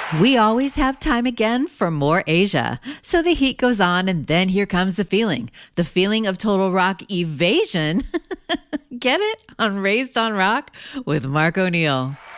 We always have time again for more Asia. So the heat goes on, and then here comes the feeling of total rock evasion. Get it? On Raised on Rock with Mark O'Neill.